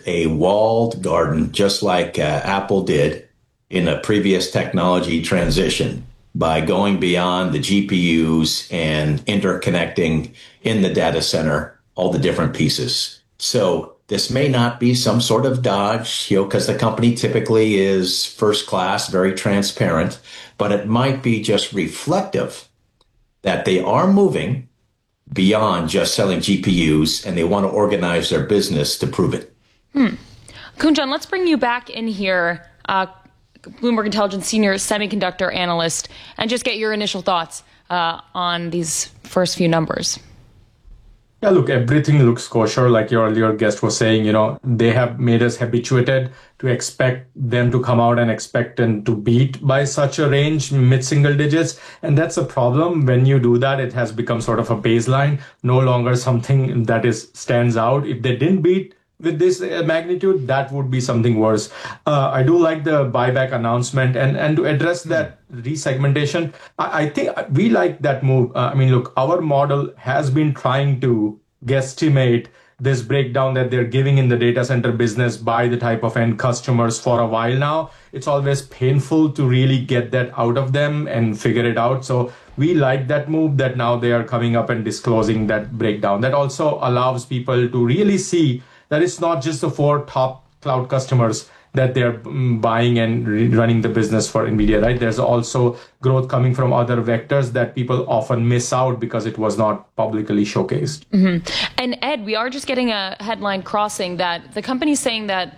a walled garden, just like Apple did in a previous technology transition by going beyond the GPUs and interconnecting in the data center all the different pieces. So this may not be some sort of dodge, because the company typically is first class, very transparent, but it might be just reflective that they are moving beyond just selling GPUs and they want to organize their business to prove it. Kunjan, let's bring you back in here, Bloomberg Intelligence senior semiconductor analyst, and just get your initial thoughts on these first few numbers. Yeah, look, everything looks kosher. Like your earlier guest was saying, they have made us habituated to expect them to come out and expect them to beat by such a range, mid-single digits. And that's a problem. When you do that, it has become sort of a baseline, no longer something that stands out. If they didn't beat with this magnitude, that would be something worse. I do like the buyback announcement, and to address that resegmentation, I think we like that move. Look, our model has been trying to guesstimate this breakdown that they're giving in the data center business by the type of end customers for a while now. It's always painful to really get that out of them and figure it out. So we like that move that now they are coming up and disclosing that breakdown. That also allows people to really see that it's not just the 4 top cloud customers that they're buying and running the business for NVIDIA, right? There's also growth coming from other vectors that people often miss out because it was not publicly showcased. And Ed, we are just getting a headline crossing that the company's saying that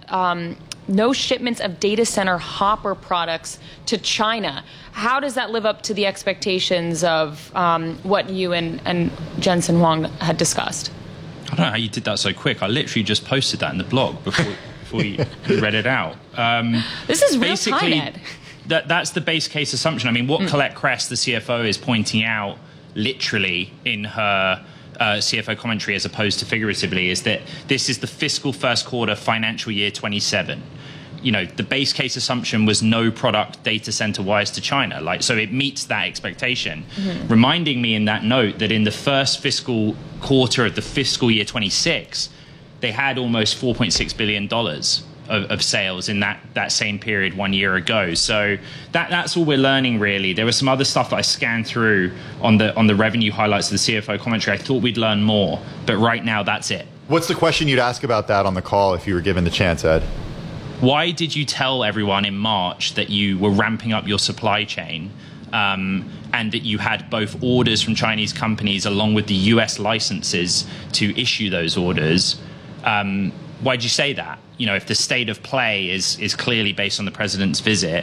no shipments of data center Hopper products to China. How does that live up to the expectations of what you and Jensen Huang had discussed? I don't know how you did that so quick. I literally just posted that in the blog before you read it out. This is real time, Ed. That's the base case assumption. I mean, what Colette Kress, the CFO, is pointing out literally in her CFO commentary as opposed to figuratively is that this is the fiscal first quarter financial year 27. The base case assumption was no product data center wires to China. So it meets that expectation. Reminding me in that note that in the first fiscal quarter of the fiscal year 26, they had almost $4.6 billion of sales in that same period 1 year ago. So that's all we're learning, really. There was some other stuff that I scanned through on the revenue highlights of the CFO commentary. I thought we'd learn more, but right now that's it. What's the question you'd ask about that on the call if you were given the chance, Ed? Why did you tell everyone in March that you were ramping up your supply chain and that you had both orders from Chinese companies along with the US licenses to issue those orders? Why'd you say that? If the state of play is clearly based on the president's visit,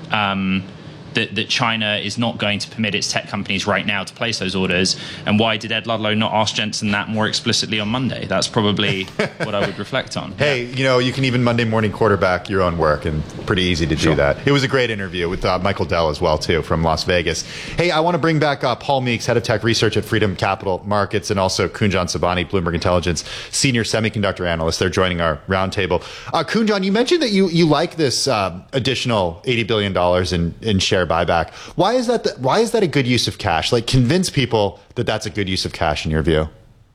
that China is not going to permit its tech companies right now to place those orders. And why did Ed Ludlow not ask Jensen that more explicitly on Monday? That's probably what I would reflect on. Hey, you can even Monday morning quarterback your own work, and pretty easy to do that. It was a great interview with Michael Dell as well, too, from Las Vegas. Hey, I want to bring back Paul Meeks, head of tech research at Freedom Capital Markets, and also Kunjan Sobhani, Bloomberg Intelligence senior semiconductor analyst. They're joining our roundtable. Kunjan, you mentioned that you like this additional $80 billion in share buyback. Why is that a good use of cash? Convince people that that's a good use of cash in your view.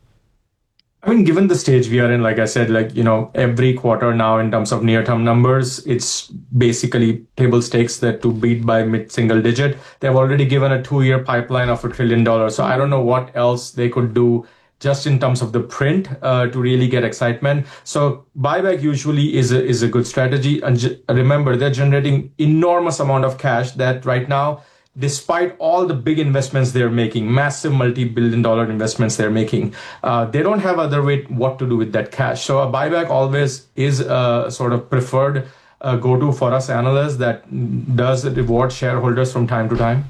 Given the stage we are in, like I said, every quarter now in terms of near-term numbers, it's basically table stakes that to beat by mid-single digit. They've already given a 2-year pipeline of $1 trillion. So I don't know what else they could do just in terms of the print to really get excitement. So buyback usually is a good strategy. And remember, they're generating enormous amount of cash that right now, despite all the big investments they're making, massive multi-billion-dollar investments they're making, they don't have other way what to do with that cash. So a buyback always is a sort of preferred go-to for us analysts that does reward shareholders from time to time.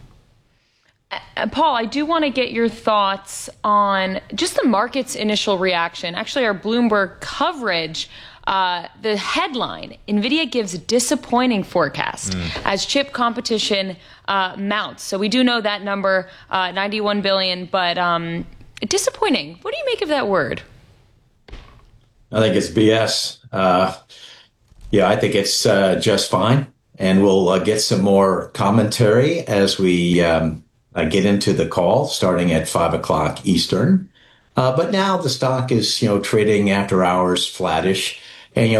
Paul, I do want to get your thoughts on just the market's initial reaction. Actually, our Bloomberg coverage, the headline, NVIDIA gives disappointing forecast as chip competition mounts. So we do know that number, 91 billion, but disappointing. What do you make of that word? I think it's BS. I think it's just fine. And we'll get some more commentary as we get into the call starting at 5 o'clock Eastern. But now the stock is, trading after hours flattish. And,